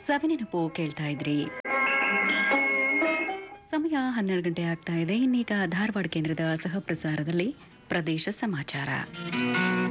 ಸವಿನೆನಪು ಕೇಳ್ತಾ ಇದ್ರಿ. ಸಮಯ 12 ಗಂಟೆ ಆಗ್ತಾ ಇದೆ. ಇನ್ನೀಗ ಧಾರವಾಡ ಕೇಂದ್ರದ ಸಹ ಪ್ರಸಾರದಲ್ಲಿ ಪ್ರದೇಶ ಸಮಾಚಾರ.